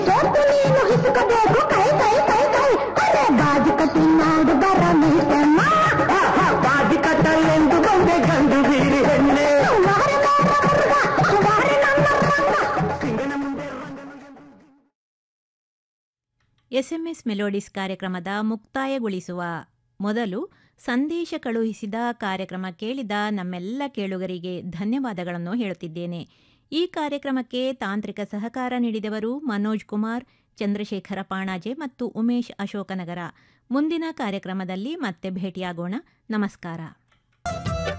Soap ನೀನು ಹಿಸುಕಬೇಕು ಕೈ ಕೈ ಕೈ ಕೈ ಅರೆ ಬಾಜು ಕಟ್ಟಿ ನಾಡು ಬರ ಮೀಸಮ್ಮ ಬಾಜಿ ಕಟ್ಟಲೆಂದು ಬಂದೆ ಗಂಡು ಬೀರಿ ಹೆಣ್ಣೆ ಎಸ್ಎಂಎಸ್ ಮೆಲೋಡಿಸ್ ಕಾರ್ಯಕ್ರಮದ ಮುಕ್ತಾಯಗೊಳಿಸುವ ಮೊದಲು ಸಂದೇಶ ಕಳುಹಿಸಿದ ಕಾರ್ಯಕ್ರಮ ಕೇಳಿದ ನಮ್ಮೆಲ್ಲ ಕೇಳುಗರಿಗೆ ಧನ್ಯವಾದಗಳನ್ನು ಹೇಳುತ್ತಿದ್ದೇನೆ. ಈ ಕಾರ್ಯಕ್ರಮಕ್ಕೆ ತಾಂತ್ರಿಕ ಸಹಕಾರ ನೀಡಿದವರು ಮನೋಜ್ ಕುಮಾರ್, ಚಂದ್ರಶೇಖರ ಪಾಣಾಜೆ ಮತ್ತು ಉಮೇಶ್ ಅಶೋಕನಗರ. ಮುಂದಿನ ಕಾರ್ಯಕ್ರಮದಲ್ಲಿ ಮತ್ತೆ ಭೇಟಿಯಾಗೋಣ. ನಮಸ್ಕಾರ.